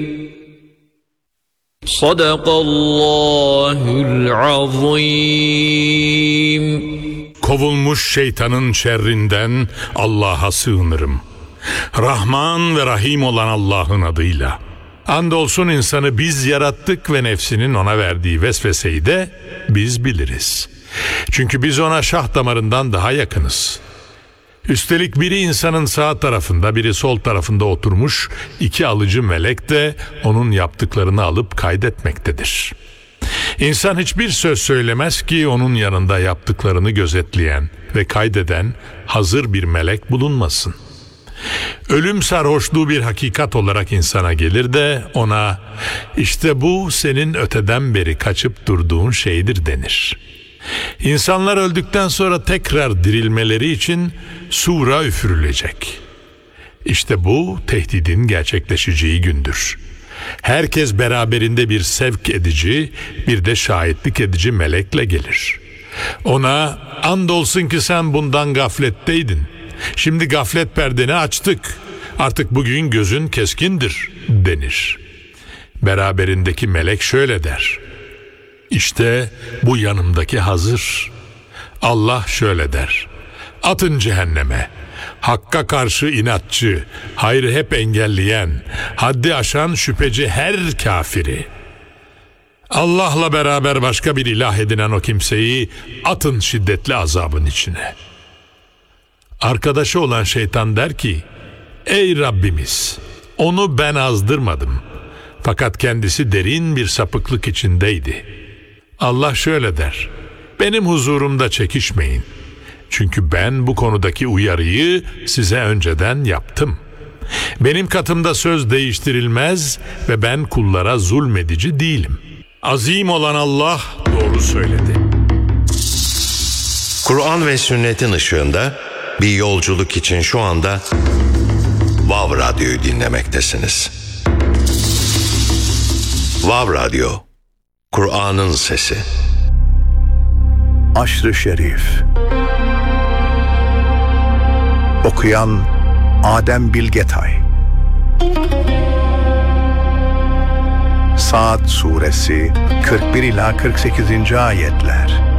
Sadakallahul azim. Kovulmuş şeytanın şerrinden Allah'a sığınırım. Rahman ve Rahim olan Allah'ın adıyla. Andolsun insanı biz yarattık ve nefsinin ona verdiği vesveseyi de biz biliriz. Çünkü biz ona şah damarından daha yakınız. Üstelik biri insanın sağ tarafında, biri sol tarafında oturmuş iki alıcı melek de onun yaptıklarını alıp kaydetmektedir. İnsan hiçbir söz söylemez ki onun yanında yaptıklarını gözetleyen ve kaydeden hazır bir melek bulunmasın. Ölüm sarhoşluğu bir hakikat olarak insana gelir de ona işte bu senin öteden beri kaçıp durduğun şeydir denir. İnsanlar öldükten sonra tekrar dirilmeleri için sura üfürülecek. İşte bu tehdidin gerçekleşeceği gündür. Herkes beraberinde bir sevk edici, bir de şahitlik edici melekle gelir. Ona andolsun ki sen bundan gafletteydin. Şimdi gaflet perdeni açtık. Artık bugün gözün keskindir denir. Beraberindeki melek şöyle der: İşte bu yanımdaki hazır. Allah şöyle der: atın cehenneme. Hakka karşı inatçı, hayrı hep engelleyen, haddi aşan şüpheci her kafiri. Allah'la beraber başka bir ilah edinen o kimseyi atın şiddetli azabın içine. Arkadaşı olan şeytan der ki: ey Rabbimiz, onu ben azdırmadım. Fakat kendisi derin bir sapıklık içindeydi. Allah şöyle der: benim huzurumda çekişmeyin. Çünkü ben bu konudaki uyarıyı size önceden yaptım. Benim katımda söz değiştirilmez ve ben kullara zulmedici değilim. Azim olan Allah doğru söyledi. Kur'an ve sünnetin ışığında bir yolculuk için şu anda Vav Radyo'yu dinlemektesiniz. Vav Radyo, Kur'an'ın sesi. Aşr-ı Şerif. Okuyan Adem Bilgetay. Saat Suresi 41 ila 48. ayetler.